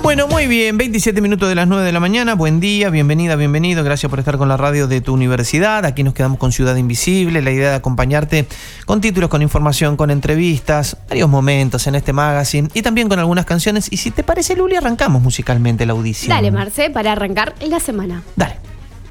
Bueno, muy bien, 27 minutos de las 9 de la mañana. Buen día, bienvenida, bienvenido. Gracias por estar con la radio de tu universidad. Aquí nos quedamos con Ciudad Invisible. La idea de acompañarte con títulos, con información, con entrevistas, varios momentos en este magazine y también con algunas canciones. Y si te parece, Luli, arrancamos musicalmente la audición. Dale, Marce, para arrancar la semana. Dale.